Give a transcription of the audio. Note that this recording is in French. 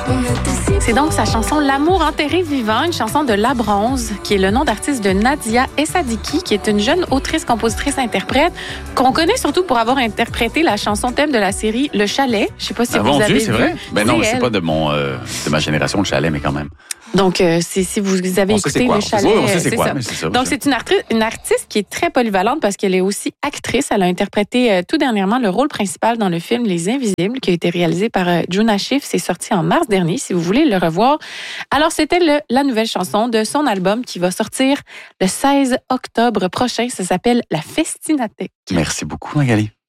C'est donc sa chanson L'amour enterré vivant, une chanson de La Bronze, qui est le nom d'artiste de Nadia Essadiki, qui est une jeune autrice, compositrice, interprète, qu'on connaît surtout pour avoir interprété la chanson thème de la série Le Chalet. Je sais pas si vous avez vu. C'est vrai? Ben non, c'est pas de ma génération le Chalet, mais quand même. Donc, si vous avez écouté Le Chalet, on sait c'est quoi, mais c'est ça. Donc, c'est une artiste qui est très polyvalente parce qu'elle est aussi actrice. Elle a interprété tout dernièrement le rôle principal dans le film Les Invisibles, qui a été réalisé par Juna Schiff. C'est sorti en mars dernier, si vous voulez le revoir. Alors, c'était la nouvelle chanson de son album qui va sortir le 16 octobre prochain. Ça s'appelle La Festinatek. Merci beaucoup, Magali.